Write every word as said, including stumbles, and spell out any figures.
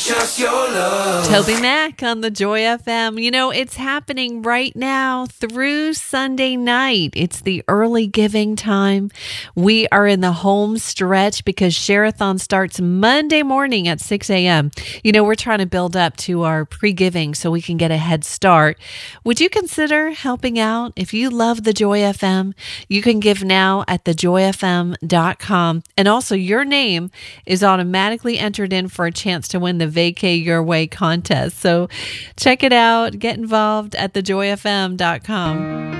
just your love. Toby Mac on the Joy F M. You know, it's happening right now through Sunday night. It's the early giving time. We are in the home stretch because Share-a-thon starts Monday morning at six a.m. You know, we're trying to build up to our pre-giving so we can get a head start. Would you consider helping out? If you love the Joy F M, you can give now at the joy f m dot com. And also, your name is automatically entered in for a chance to win the Vacay Your Way contest. So check it out. Get involved at the joy f m dot com.